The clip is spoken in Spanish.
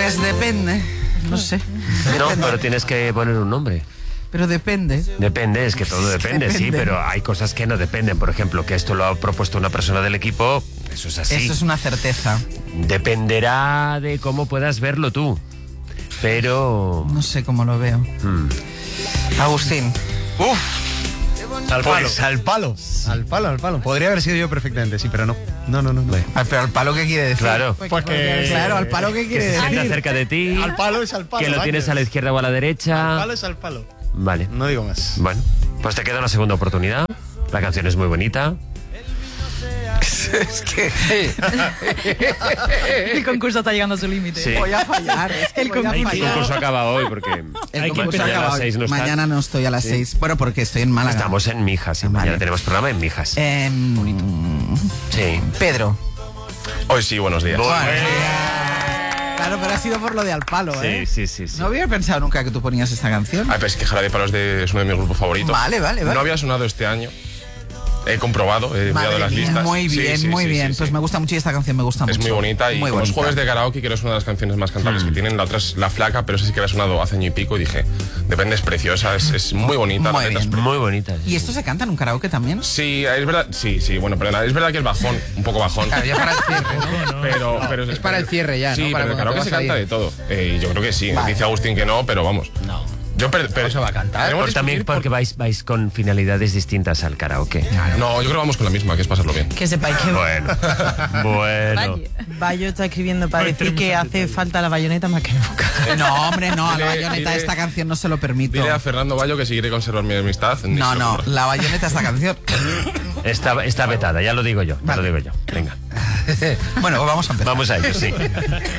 Pues depende, no sé. No, pero tienes que poner un nombre. Pero depende. Depende, es que todo depende, sí, Depende. pero hay cosas que no dependen. Por ejemplo, que esto lo ha propuesto una persona del equipo, eso es así. Eso es una certeza. Dependerá de cómo puedas verlo tú. Pero... No sé cómo lo veo. Agustín. Pues al palo. Al palo. Podría haber sido yo perfectamente, sí, pero no. No. Ay, pero al palo, ¿qué quiere decir? Claro, Pues que... Claro, al palo, ¿qué que quiere se sienta decir? cerca de ti, Al palo es al palo. que lo tienes a la izquierda o a la Al derecha. palo es al palo. Vale, No digo más. bueno, pues te queda una segunda oportunidad. La canción es muy bonita. Es que El concurso está llegando a su límite. Sí. voy a fallar. Es que El voy a concurso. El fallar. concurso acaba hoy porque El hay que concurso empezar a acaba las hoy. 6. No está. Mañana no estoy a las 6. Bueno, porque estoy en Málaga. Estamos en Mijas y Vale. mañana tenemos programa en Mijas. Sí. Pedro. Hoy sí, buenos días. Claro, pero ha sido por lo de al palo, ¿eh? Sí. No había pensado nunca que tú ponías esta canción. Ay, pero es que Jarabe de Palos es uno de mis grupos favoritos. Vale. No había sonado este año. He comprobado, he mirado Madre las mía, listas. muy bien, Sí, muy sí, bien. sí, Pues sí. me gusta mucho y esta canción me gusta mucho. Es muy bonita y Muy como los bonita. jueves de karaoke, que es una de las canciones más cantables que tienen. La otra es La Flaca, pero esa sí que había sonado hace año y pico y dije, depende, es preciosa, es muy bonita. Muy la letra es bien. Muy bonita. ¿Y esto se canta en un karaoke también? Sí, es verdad, sí, bueno, perdona, es verdad que es bajón, un poco bajón. Claro, ya para el cierre, ¿no? Pero Es para el cierre ya, sí, ¿no? Para pero el cuando karaoke te se vas a canta ir. de todo. Yo creo que sí. Vale. Dice Agustín que no, pero vamos. No. Pero Eso va a cantar. tenemos Pero también discutir porque vais con finalidades distintas al karaoke. No, yo creo que vamos con la misma, que es pasarlo bien. Que sepáis que Bueno. Bayo está escribiendo para decir que hace falta la bayoneta más que nunca. No, hombre, no. A la Dile- bayoneta dile- esta canción no se lo permito. Dile a Fernando Bayo que si quiere conservar mi amistad. No. La bayoneta esta canción. Está vetada, ya lo digo yo. Ya Vale. lo digo yo. Venga, Bueno, pues vamos a empezar. vamos a ello, sí.